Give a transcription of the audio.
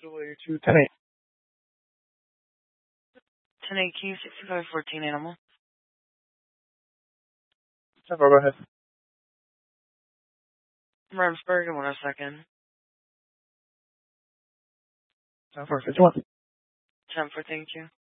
W2 10-8. 10-8Q 6514 animal. 10-4, go ahead. Ramsburg, and 102nd. 10-4, 51. 10-4, thank you.